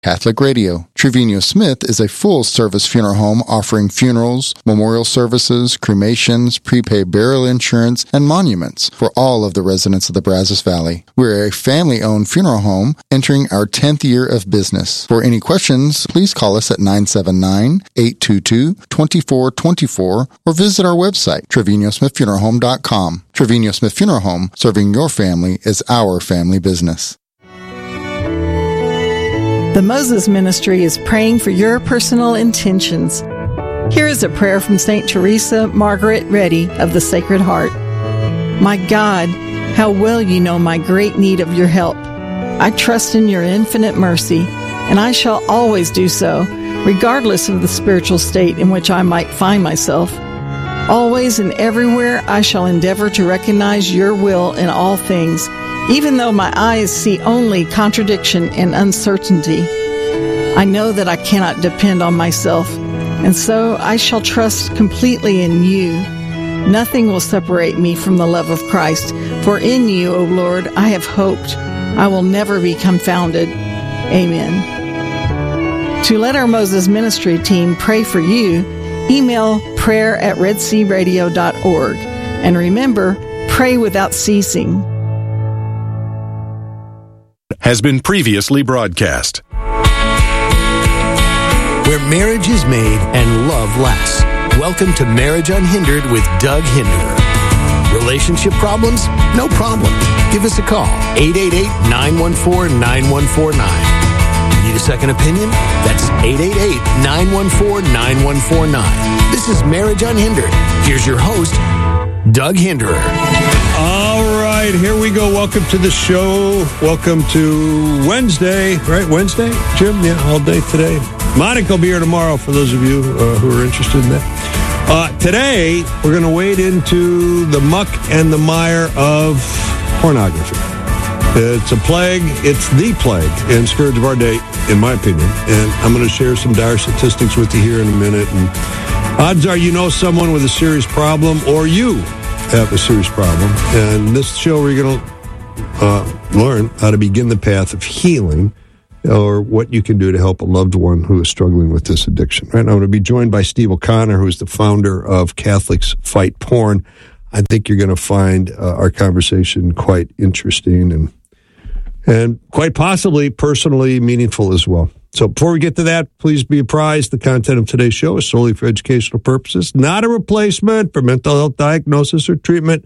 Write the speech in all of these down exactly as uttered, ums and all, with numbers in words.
Catholic Radio. Trevino Smith is a full-service funeral home offering funerals, memorial services, cremations, prepaid burial insurance, and monuments for all of the residents of the Brazos Valley. We're a family-owned funeral home entering our tenth year of business. For any questions, please call us at nine seven nine, eight two two, two four two four or visit our website, Trevino Smith Funeral Home dot com. Trevino Smith Funeral Home, serving your family is our family business. The Moses Ministry is praying for your personal intentions. Here is a prayer from Saint Teresa Margaret Reddy of the Sacred Heart. My God, how well you know my great need of your help. I trust in your infinite mercy, and I shall always do so, regardless of the spiritual state in which I might find myself. Always and everywhere I shall endeavor to recognize your will in all things, even though my eyes see only contradiction and uncertainty. I know that I cannot depend on myself, and so I shall trust completely in you. Nothing will separate me from the love of Christ, for in you, O Lord, I have hoped. I will never be confounded. Amen. To let our Moses Ministry team pray for you, email prayer at red sea radio dot org. And remember, pray without ceasing. Has been previously broadcast. Where marriage is made and love lasts. Welcome to Marriage Unhindered with Doug Hinderer. Relationship problems? No problem. Give us a call. eight eight eight, nine one four, nine one four nine. Need a second opinion? That's eight eight eight, nine one four, nine one four nine. This is Marriage Unhindered. Here's your host, Doug Hinderer. All right, here we go. Welcome to the show. Welcome to Wednesday, right? Wednesday, Jim? Yeah, all day today. Monica will be here tomorrow for those of you uh, who are interested in that. Uh, today, we're going to wade into the muck and the mire of pornography. It's a plague. It's the plague and scourge of our day, in my opinion. And I'm going to share some dire statistics with you here in a minute. And odds are you know someone with a serious problem, or you have a serious problem. And in this show, we're going to uh, learn how to begin the path of healing, or what you can do to help a loved one who is struggling with this addiction. Right now, I'm going to be joined by Steve O'Connor, who is the founder of Catholics Fight Porn. I think you're going to find uh, our conversation quite interesting and and quite possibly personally meaningful as well. So before we get to that, please be apprised the content of today's show is solely for educational purposes, not a replacement for mental health diagnosis or treatment.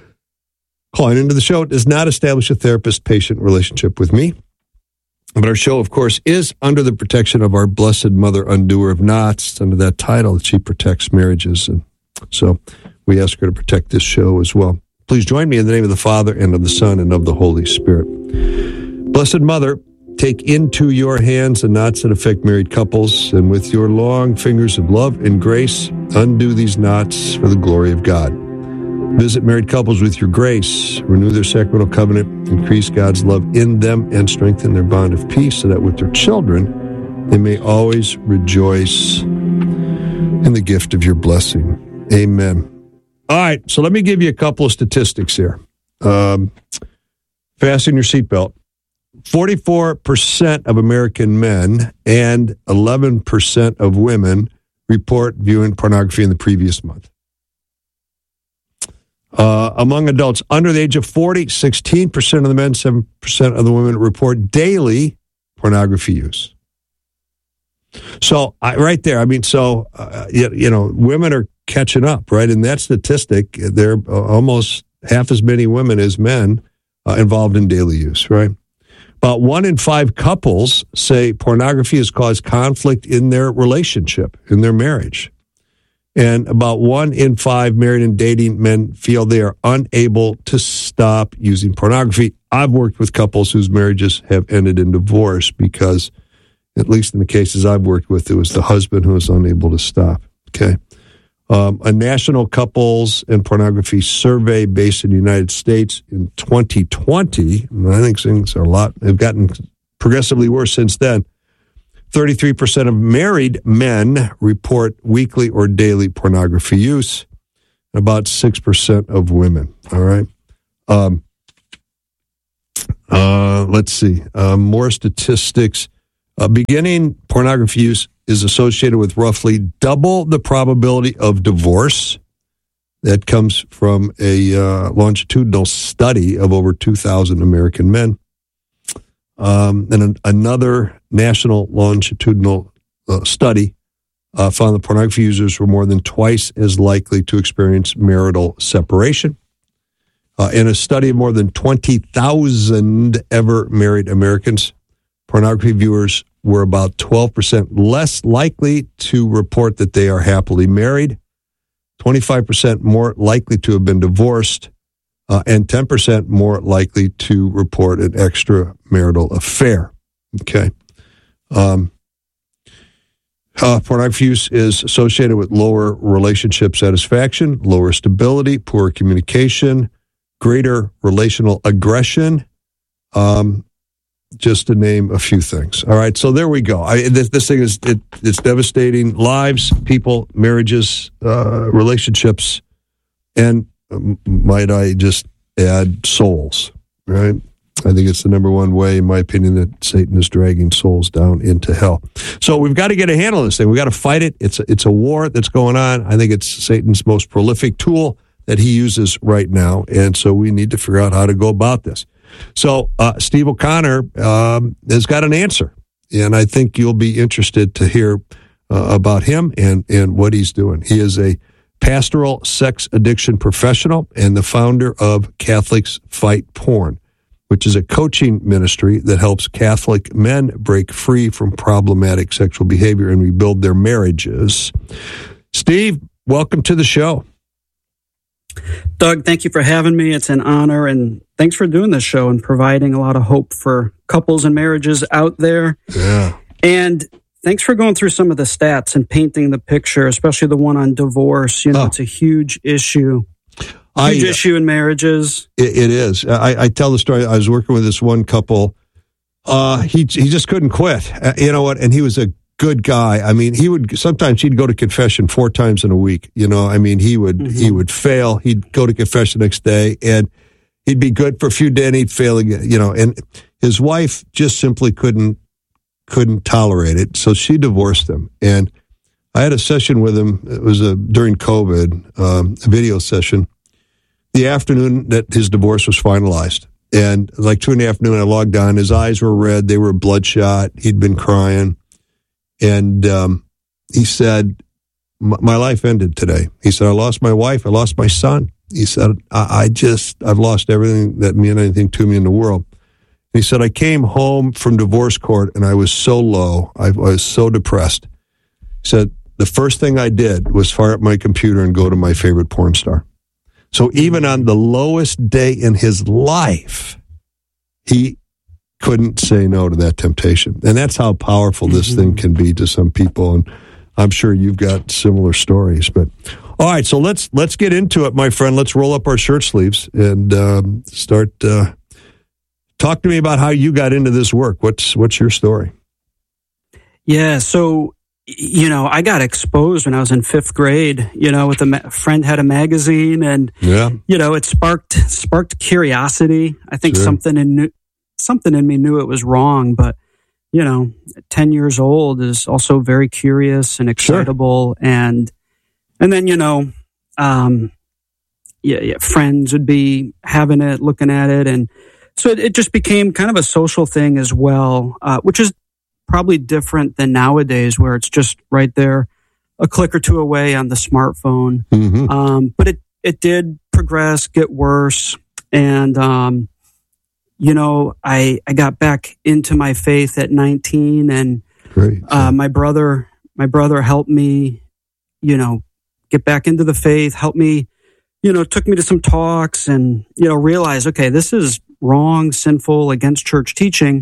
Calling into the show does not establish a therapist-patient relationship with me. But our show, of course, is under the protection of our Blessed Mother, Undoer of Knots, under that title that she protects marriages. And so we ask her to protect this show as well. Please join me in the name of the Father, and of the Son, and of the Holy Spirit. Blessed Mother, take into your hands the knots that affect married couples, and with your long fingers of love and grace, undo these knots for the glory of God. Visit married couples with your grace, renew their sacramental covenant, increase God's love in them, and strengthen their bond of peace, so that with their children, they may always rejoice in the gift of your blessing. Amen. All right, so let me give you a couple of statistics here. Um, fasten your seatbelt. forty-four percent of American men and eleven percent of women report viewing pornography in the previous month. Uh, among adults under the age of forty, sixteen percent of the men, seven percent of the women report daily pornography use. So I, right there, I mean, so, uh, you, you know, women are catching up, right? In that statistic, there are almost half as many women as men uh, involved in daily use, right? About one in five couples say pornography has caused conflict in their relationship, in their marriage. And about one in five married and dating men feel they are unable to stop using pornography. I've worked with couples whose marriages have ended in divorce because, at least in the cases I've worked with, it was the husband who was unable to stop. Okay. Um, a national couples and pornography survey based in the United States in twenty twenty, and I think things are a lot, have gotten progressively worse since then. thirty-three percent of married men report weekly or daily pornography use, and about six percent of women. All right. Um, uh, let's see. Uh, more statistics. Uh, beginning pornography use is associated with roughly double the probability of divorce. That comes from a uh, longitudinal study of over two thousand American men. Um, and an, another national longitudinal uh, study uh, found that pornography users were more than twice as likely to experience marital separation. Uh, in a study of more than twenty thousand ever married Americans, pornography viewers were about twelve percent less likely to report that they are happily married, twenty-five percent more likely to have been divorced, uh, and ten percent more likely to report an extramarital affair. Okay. Um, uh, pornography use is associated with lower relationship satisfaction, lower stability, poor communication, greater relational aggression, um, just to name a few things. All right, so there we go. I, this, this thing is it, it's devastating lives, people, marriages, uh, relationships, and um, might I just add souls, right? I think it's the number one way, in my opinion, that Satan is dragging souls down into hell. So we've got to get a handle on this thing. We've got to fight it. It's a, it's a war that's going on. I think it's Satan's most prolific tool that he uses right now, and so we need to figure out how to go about this. So uh, Steve O'Connor um, has got an answer, and I think you'll be interested to hear uh, about him and, and what he's doing. He is a pastoral sex addiction professional and the founder of Catholics Fight Porn, which is a coaching ministry that helps Catholic men break free from problematic sexual behavior and rebuild their marriages. Steve, welcome to the show. Doug, thank you for having me. It's an honor, and thanks for doing this show and providing a lot of hope for couples and marriages out there. Yeah. And thanks for going through some of the stats and painting the picture, especially the one on divorce. You know, Oh. it's a huge issue. I, Huge issue in marriages. It, it is. I, I tell the story. I was working with this one couple. Uh, he he just couldn't quit. Uh, you know what? And he was a good guy. I mean, he would sometimes he'd go to confession four times in a week. You know, I mean, he would mm-hmm. he would fail. He'd go to confession the next day, and he'd be good for a few days. And he'd fail again. You know, and his wife just simply couldn't couldn't tolerate it, so she divorced him. And I had a session with him. It was a during COVID, um, a video session. The afternoon that his divorce was finalized. And like two in the afternoon, I logged on. His eyes were red. They were bloodshot. He'd been crying. And um, he said, my life ended today. He said, I lost my wife. I lost my son. He said, I, I just, I've lost everything that meant anything to me in the world. And he said, I came home from divorce court and I was so low. I was so depressed. He said, the first thing I did was fire up my computer and go to my favorite porn star. So even on the lowest day in his life, he couldn't say no to that temptation. And that's how powerful this mm-hmm. thing can be to some people. And I'm sure you've got similar stories. But all right, so let's let's get into it, my friend. Let's roll up our shirt sleeves and um, start. Uh, talk to me about how you got into this work. What's what's your story? Yeah, so you know, I got exposed when I was in fifth grade, you know, with a ma- friend had a magazine and, yeah. you know, it sparked, sparked curiosity. I think sure. something in, something in me knew it was wrong, but, you know, ten years old is also very curious and excitable. Sure. And, and then, you know, um, yeah, yeah, friends would be having it, looking at it. And so it, it just became kind of a social thing as well, uh, which is probably different than nowadays where it's just right there, a click or two away on the smartphone. Mm-hmm. Um, but it, it did progress, get worse. And, um, you know, I, I got back into my faith at nineteen and, Great. uh, my brother, my brother helped me, you know, get back into the faith, helped me, you know, took me to some talks and, you know, realized, okay, this is wrong, sinful, against church teaching.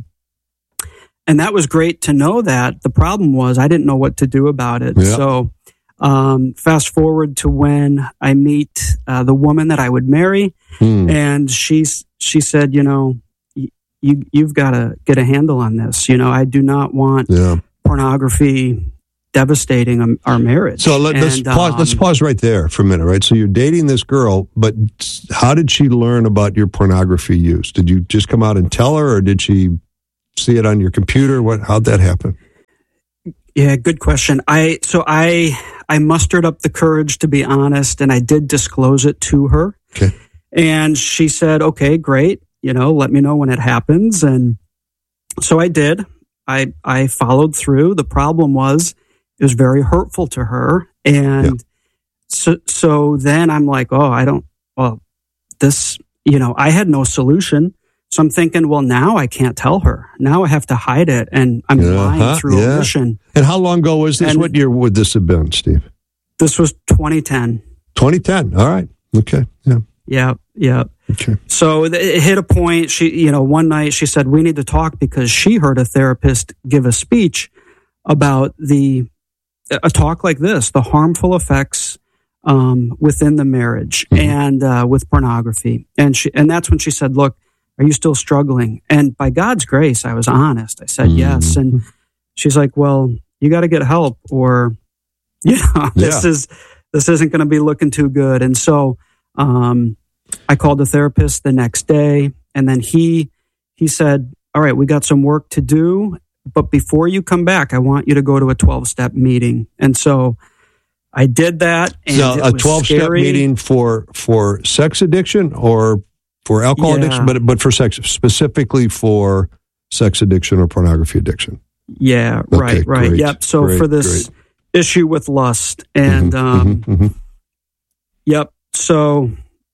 And that was great to know that. The problem was I didn't know what to do about it. Yeah. So um, fast forward to when I meet uh, the woman that I would marry. Hmm. And she's, she said, you know, y- you, you've got to get a handle on this. You know, I do not want yeah. pornography devastating um, our marriage. So let, let's, and, pause, um, let's pause right there for a minute, right? So you're dating this girl, but how did she learn about your pornography use? Did you just come out and tell her, or did she see it on your computer? What? How'd that happen? Yeah, good question. I so I I mustered up the courage to be honest, and I did disclose it to her. Okay. And she said, "Okay, great. You know, let me know when it happens." And so I did. I I followed through. The problem was it was very hurtful to her, and yeah. so so then I'm like, "Oh, I don't. Well, this. You know, I had no solution." So I'm thinking, well, now I can't tell her. Now I have to hide it, and I'm uh-huh, lying through yeah. omission. And how long ago was this? And what year would this have been, Steve? This was twenty ten. twenty ten. All right. Okay. Yeah. Yeah. Yeah. Okay. So it hit a point. She, you know, one night she said, we need to talk because she heard a therapist give a speech about the, a talk like this, the harmful effects um, within the marriage mm-hmm. and uh, with pornography. And she, and that's when she said, look, are you still struggling? And by God's grace, I was honest. I said, mm-hmm. yes. And she's like, well, you got to get help or, you know, this yeah. is, this isn't going to be looking too good. And so, um, I called the therapist the next day, and then he, he said, all right, we got some work to do, but before you come back, I want you to go to a twelve-step meeting. And so I did that. And so a twelve-step meeting for, for sex addiction or for alcohol yeah. addiction, but but for sex, specifically for sex addiction or pornography addiction. Yeah, okay, right, right. Great, yep. So great, for this great. issue with lust, and mm-hmm, um, mm-hmm, mm-hmm. yep. So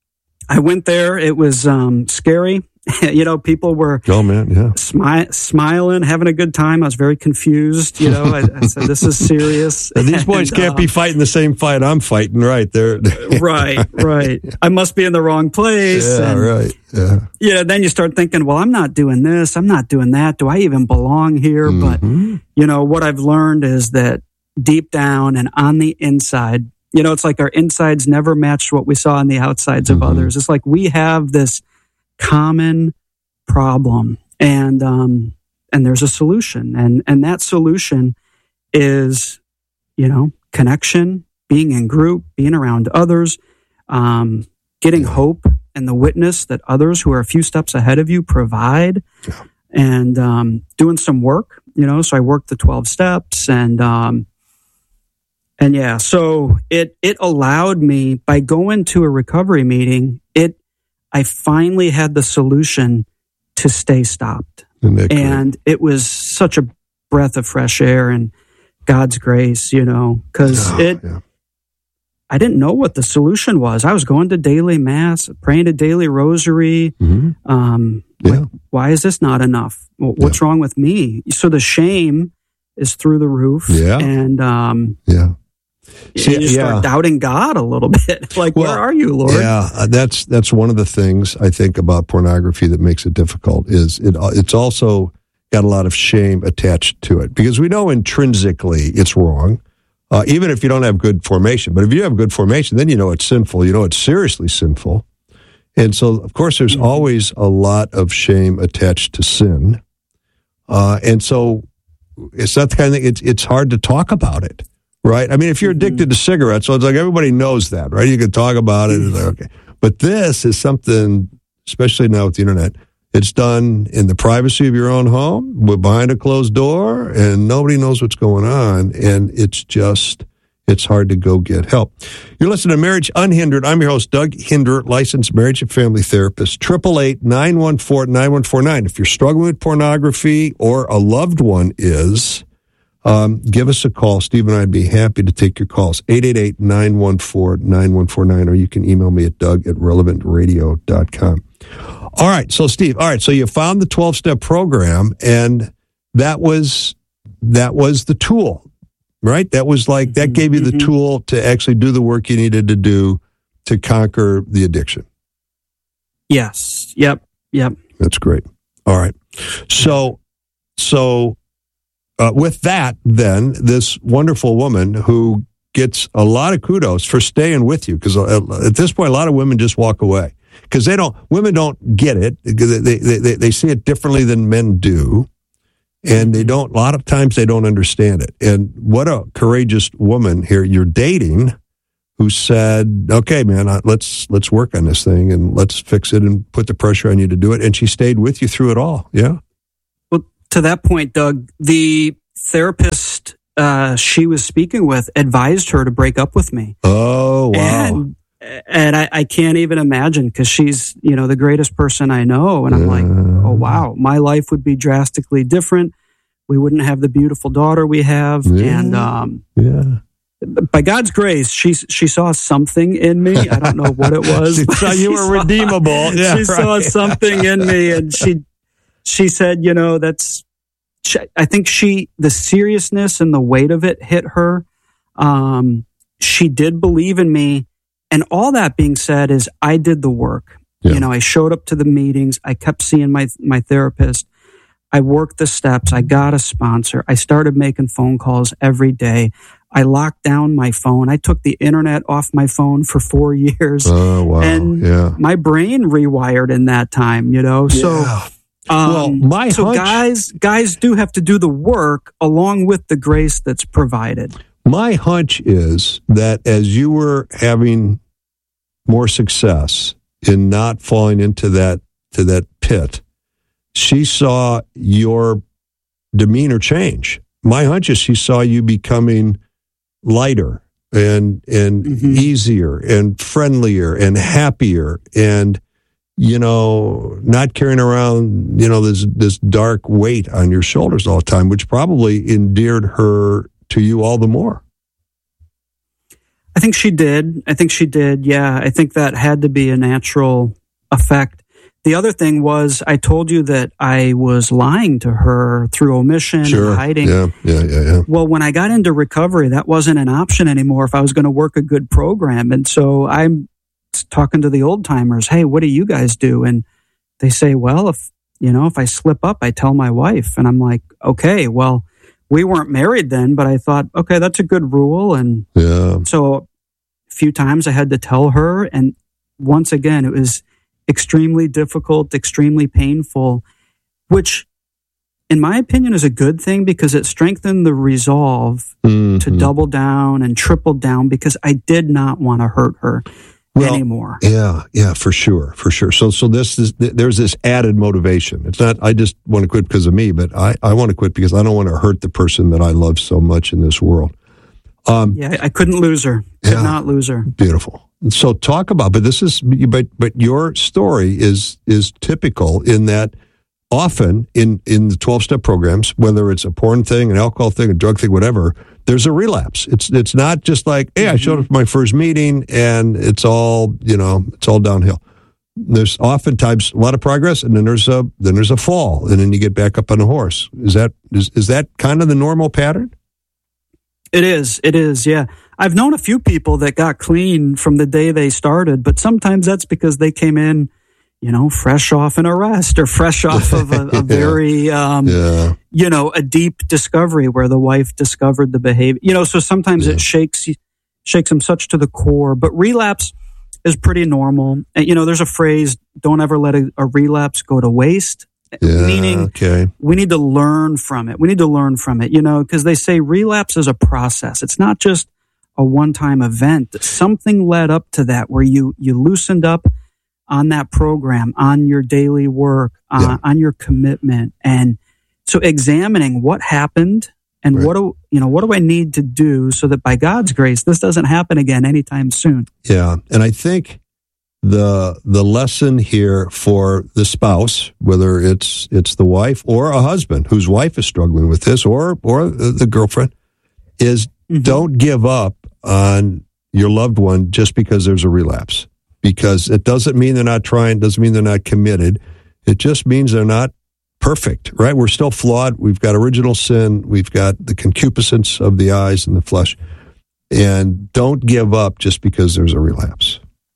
I went there. It was um, scary. You know, people were oh man, yeah, smi- smiling, having a good time. I was very confused. You know, I, I said, "This is serious." And these boys and, can't uh, be fighting the same fight I'm fighting, right? They're right, right. I must be in the wrong place. Yeah, and, right. Yeah. Yeah. Then you start thinking, "Well, I'm not doing this. I'm not doing that. Do I even belong here?" Mm-hmm. But you know, what I've learned is that deep down and on the inside, you know, it's like our insides never matched what we saw on the outsides mm-hmm. of others. It's like we have this common problem, and um, and there's a solution, and and that solution is, you know, connection, being in group, being around others, um, getting hope and the witness that others who are a few steps ahead of you provide, yeah. and um, doing some work. You know, so I worked the twelve steps, and um, and yeah, so it it allowed me, by going to a recovery meeting, it I finally had the solution to stay stopped. And it was such a breath of fresh air and God's grace, you know, because oh, it, yeah. I didn't know what the solution was. I was going to daily mass, praying a daily rosary. Mm-hmm. Um, yeah. like, why is this not enough? What's yeah. wrong with me? So the shame is through the roof. Yeah. And, um, yeah. See, you start yeah. doubting God a little bit. Like, well, where are you, Lord? Yeah, that's that's one of the things I think about pornography that makes it difficult. Is it? It's also got a lot of shame attached to it because we know intrinsically it's wrong, uh, even if you don't have good formation. But if you have good formation, then you know it's sinful. You know it's seriously sinful, and so of course there's mm-hmm. always a lot of shame attached to sin, uh, and so it's not the kind of thing. It's it's hard to talk about it. Right? I mean, if you're addicted to cigarettes, so it's like everybody knows that, right? You can talk about it. It's like, okay. But this is something, especially now with the internet, it's done in the privacy of your own home, behind a closed door, and nobody knows what's going on. And it's just, it's hard to go get help. You're listening to Marriage Unhindered. I'm your host, Doug Hinder, licensed marriage and family therapist. eight eight eight, nine one four, nine one four nine. If you're struggling with pornography or a loved one is, Um, give us a call. Steve and I'd be happy to take your calls. eight eight eight, nine one four, nine one four nine, or you can email me at doug at relevant radio dot com. All right. So, Steve, all right. So you found the twelve-step program, and that was, that was the tool, right? That was like, that gave you the mm-hmm. tool to actually do the work you needed to do to conquer the addiction. Yes. Yep. Yep. That's great. All right. So, so, Uh, with that, then, this wonderful woman who gets a lot of kudos for staying with you, because at this point, a lot of women just walk away because they don't. Women don't get it. They, they they they see it differently than men do, and they don't. A lot of times, they don't understand it. And what a courageous woman here you're dating, who said, "Okay, man, let's let's work on this thing and let's fix it and put the pressure on you to do it." And she stayed with you through it all. Yeah. to that point, Doug, the therapist uh, she was speaking with advised her to break up with me. Oh, wow. And, and I, I can't even imagine, because she's, you know, the greatest person I know. And I'm yeah. like, oh, wow, my life would be drastically different. We wouldn't have the beautiful daughter we have. Yeah. And um, yeah. by God's grace, she she saw something in me. I don't know what it was. She saw you were saw, redeemable. Yeah, she right. saw something in me, and she she said, you know, that's. She, I think she the seriousness and the weight of it hit her. Um, she did believe in me, and all that being said, is I did the work. Yeah. You know, I showed up to the meetings. I kept seeing my my therapist. I worked the steps. I got a sponsor. I started making phone calls every day. I locked down my phone. I took the internet off my phone for four years. Oh, wow. And yeah. my brain rewired in that time, you know? So, yeah. um, well, my so hunch, guys, guys do have to do the work along with the grace that's provided. My hunch is that as you were having more success in not falling into that, to that pit, she saw your demeanor change. My hunch is she saw you becoming lighter and and mm-hmm. easier and friendlier and happier, and you know, not carrying around, you know, this this dark weight on your shoulders all the time, which probably endeared her to you all the more. I think she did. I think she did. Yeah, I think that had to be a natural effect. The other thing was, I told you that I was lying to her through omission sure. and hiding. Yeah, yeah, yeah, yeah. Well, when I got into recovery, that wasn't an option anymore if I was going to work a good program. And so I'm talking to the old timers, hey, what do you guys do? And they say, well, if, you know, if I slip up, I tell my wife. And I'm like, okay, well, we weren't married then, but I thought, okay, that's a good rule. And yeah. so a few times I had to tell her. And once again, it was extremely difficult, extremely painful, which in my opinion is a good thing, because it strengthened the resolve mm-hmm. to double down and triple down, because I did not want to hurt her well, anymore. Yeah, yeah, for sure, for sure. So so this is, there's this added motivation. It's not, I just want to quit because of me, but I, I want to quit because I don't want to hurt the person that I love so much in this world. Um, yeah, I couldn't lose her. Could yeah, not lose her. Beautiful. So talk about, but this is, but but your story is is typical in that often in, in the twelve-step programs, whether it's a porn thing, an alcohol thing, a drug thing, whatever, there's a relapse. It's it's not just like, hey, I showed up to my first meeting and it's all, you know, it's all downhill. There's oftentimes a lot of progress, and then there's a then there's a fall, and then you get back up on the horse. Is that is is that kind of the normal pattern? It is. It is. Yeah. I've known a few people that got clean from the day they started, but sometimes that's because they came in, you know, fresh off an arrest or fresh off of a, a yeah. very, um, yeah. you know, a deep discovery where the wife discovered the behavior, you know, so sometimes yeah. it shakes, shakes them such to the core, but relapse is pretty normal. And, you know, there's a phrase, don't ever let a, a relapse go to waste. Yeah, meaning okay. we need to learn from it. We need to learn from it, you know, because they say relapse is a process. It's not just a one-time event. Something led up to that where you, you loosened up on that program, on your daily work, uh, yeah. on your commitment. And so examining what happened and right. what do, you know, what do I need to do so that by God's grace, this doesn't happen again anytime soon. Yeah. And I think the the lesson here for the spouse, whether it's it's the wife or a husband whose wife is struggling with this, or or the girlfriend, is mm-hmm. don't give up on your loved one just because there's a relapse. Because it doesn't mean they're not trying, doesn't mean they're not committed. It just means they're not perfect, right? We're still flawed. We've got original sin. We've got the concupiscence of the eyes and the flesh. And don't give up just because there's a relapse.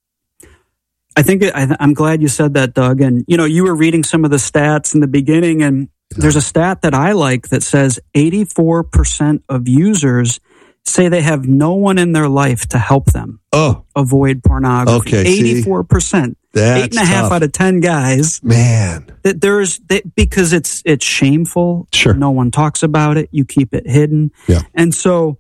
I think it, I, I'm glad you said that, Doug. And, you know, you were reading some of the stats in the beginning, and yeah. there's a stat that I like that says eighty-four percent of users say they have no one in their life to help them oh. avoid pornography. Okay, eighty-four percent. That's Eight and a half tough. out of ten guys. Man. That there's that because it's it's shameful. Sure. No one talks about it. You keep it hidden. Yeah. And so,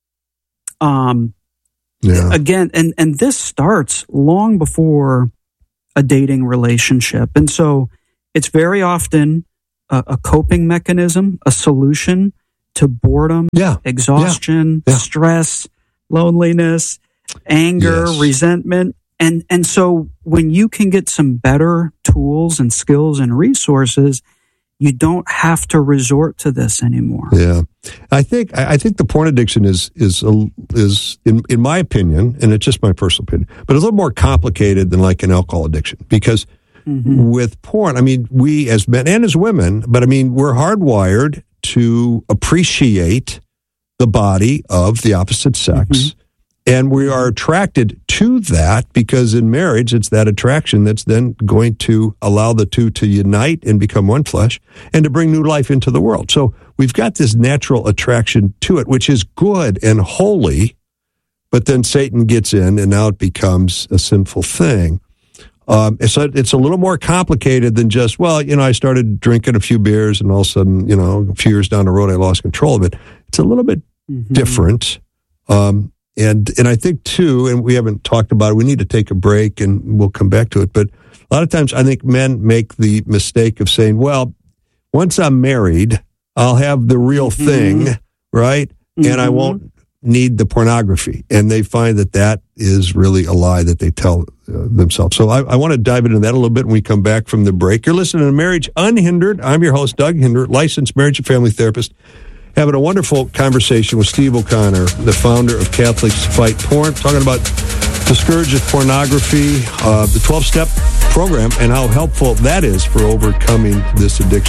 um, yeah. again, and, and this starts long before a dating relationship. And so it's very often a, a coping mechanism, a solution to boredom, yeah. exhaustion, yeah. Yeah. stress, loneliness, anger, yes. resentment. And, and so when you can get some better tools and skills and resources, you don't have to resort to this anymore. Yeah, I think I think the porn addiction is is is in in my opinion, and it's just my personal opinion, but it's a little more complicated than like an alcohol addiction because mm-hmm. with porn, I mean, we as men and as women, but I mean, we're hardwired to appreciate the body of the opposite sex. Mm-hmm. And we are attracted to that because in marriage, it's that attraction that's then going to allow the two to unite and become one flesh and to bring new life into the world. So we've got this natural attraction to it, which is good and holy, but then Satan gets in and now it becomes a sinful thing. Um, it's, a, it's a little more complicated than just, well, you know, I started drinking a few beers and all of a sudden, you know, a few years down the road, I lost control of it. It's a little bit mm-hmm. different. Um, And and I think, too, and we haven't talked about it, we need to take a break and we'll come back to it. But a lot of times I think men make the mistake of saying, well, once I'm married, I'll have the real mm-hmm. thing, right? Mm-hmm. And I won't need the pornography. And they find that that is really a lie that they tell uh, themselves. So I, I want to dive into that a little bit when we come back from the break. You're listening to Marriage Unhindered. I'm your host, Doug Hinder, licensed marriage and family therapist. Having a wonderful conversation with Steve O'Connor, the founder of Catholics Fight Porn, talking about the scourge of pornography, uh, the twelve-step program, and how helpful that is for overcoming this addiction.